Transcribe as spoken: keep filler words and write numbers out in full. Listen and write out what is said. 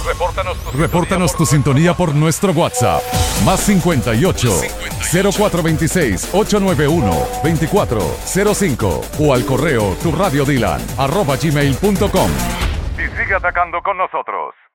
Repórtanos tu, Repórtanos tu sintonía por nuestro WhatsApp. Más cincuenta y ocho, cero cuatro veintiséis, ochocientos noventa y uno, veinticuatro cero cinco o al correo tu radio dylan arroba gmail punto com. y sigue atacando con nosotros.